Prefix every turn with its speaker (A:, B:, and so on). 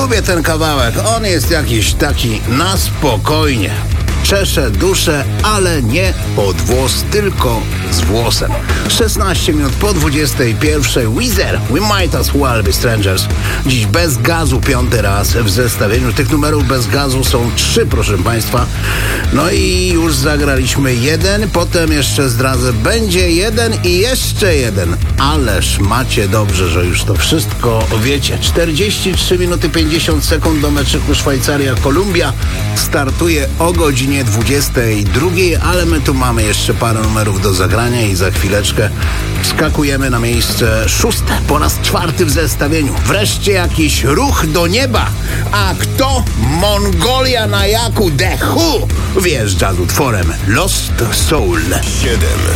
A: Lubię ten kawałek, on jest jakiś taki na spokojnie. Czesze duszę, ale nie pod włos, tylko z włosem. 16 minut po 21. Weezer, We Might As Well Be Strangers. Dziś bez gazu 5. raz w zestawieniu. Tych numerów bez gazu są 3, proszę Państwa. No i już zagraliśmy 1, potem jeszcze zdradzę, będzie 1 i jeszcze 1. Ależ macie dobrze, że już to wszystko wiecie. 43 minuty 50 sekund do meczyku Szwajcaria-Kolumbia. Startuje o godzinie 22, ale my tu mamy jeszcze parę numerów do zagrania i za chwileczkę skakujemy na miejsce 6, po raz 4 w zestawieniu. Wreszcie jakiś ruch do nieba. A kto? Mongolia na Jaku The Who wjeżdża z utworem Lost Soul.
B: 7.